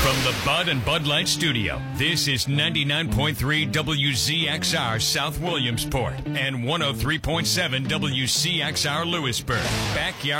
From the Bud and Bud Light Studio, this is 99.3 WZXR South Williamsport and 103.7 WCXR Lewisburg. Backyard